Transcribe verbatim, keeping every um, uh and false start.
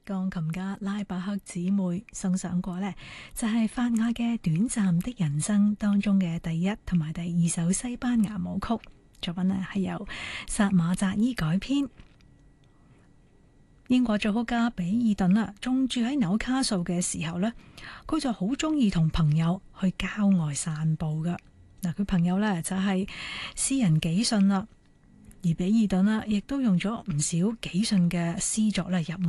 鋼琴家拉伯克姊妹送上過呢，就係法雅嘅《短暫的人生》當中嘅第一同埋第二首西班牙舞曲作品呢，係由薩馬扎伊改編。英國作曲家比爾頓啊，仲住喺紐卡素嘅時候呢，佢就好中意同朋友去郊外散步噶。嗱，佢朋友呢，就係詩人紀信啦，而比爾頓啦亦都用咗唔少紀信嘅詩作咧入